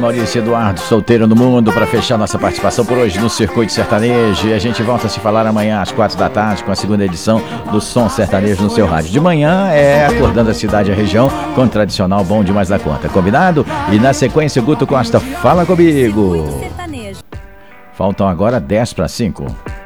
Maurício Eduardo, solteiro no mundo, para fechar nossa participação por hoje no Circuito Sertanejo. E a gente volta a se falar amanhã às 4 da tarde com a segunda edição do Som Sertanejo no seu rádio. De manhã é Acordando a Cidade e a Região com o tradicional Bom Demais da Conta. Combinado? E na sequência, Guto Costa, fala comigo. Faltam agora 10 para 5.